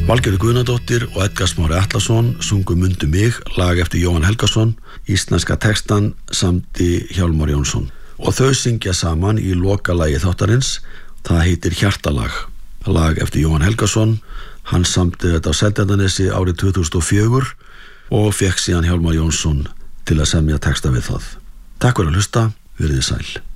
Valgerður Guðnadóttir og Edgar Smári Atlason sungu Mundu mig, lag eftir Jóhann Helgason, íslenska textan samdi Hjálmar Jónsson. Og þau syngja saman í lokalagi þáttarins, það heitir Hjartalag, lag eftir Jóhann Helgason. Hann samdi þetta á Seltjarnarnesi árið 2004 og fékk síðan Hjálmar Jónsson til að semja texta við það. Takk fyrir að hlusta, verið þið sæl.